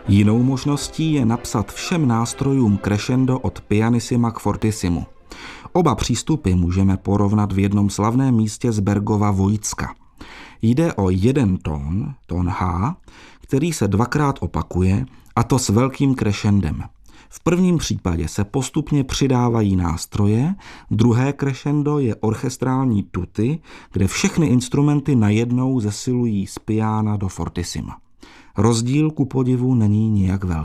Jinou možností je napsat všem nástrojům crescendo od pianissima k fortissimo. Oba přístupy můžeme porovnat v jednom slavném místě z Bergova Vojtska. Jde o jeden tón, tón H, který se dvakrát opakuje, a to s velkým crescendem. V prvním případě se postupně přidávají nástroje, druhé crescendo je orchestrální tutti, kde všechny instrumenty najednou zesilují z piana do fortissima. Rozdíl ku podivu není nijak velký.